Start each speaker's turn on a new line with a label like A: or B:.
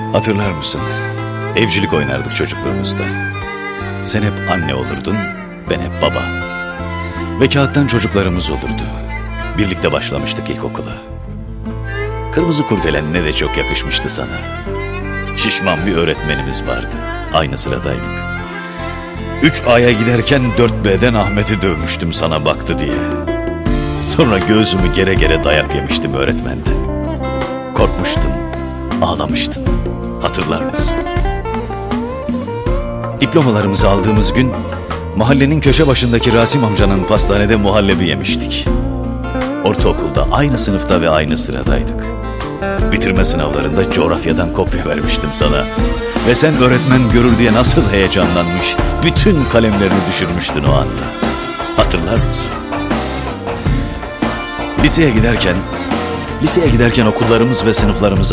A: Hatırlar mısın? Evcilik oynardık çocukluğumuzda. Sen hep anne olurdun, ben hep baba. Ve kağıttan çocuklarımız olurdu. Birlikte başlamıştık ilkokula. Kırmızı kurdelen ne de çok yakışmıştı sana. Şişman bir öğretmenimiz vardı. Aynı sıradaydık. 3A'ya giderken 4B'den Ahmet'i dövmüştüm sana baktı diye. Sonra göğsümü gere gere dayak yemiştim öğretmenden. Korkmuştun, ağlamıştın. Hatırlar mısın? Diplomalarımızı aldığımız gün mahallenin köşe başındaki Rasim amcanın pastanede muhallebi yemiştik. Ortaokulda aynı sınıfta ve aynı sıradaydık. Bitirme sınavlarında coğrafyadan kopya vermiştim sana. Ve sen öğretmen görür diye nasıl heyecanlanmış, bütün kalemlerini düşürmüştün o anda. Hatırlar mısın? Liseye giderken okullarımız ve sınıflarımız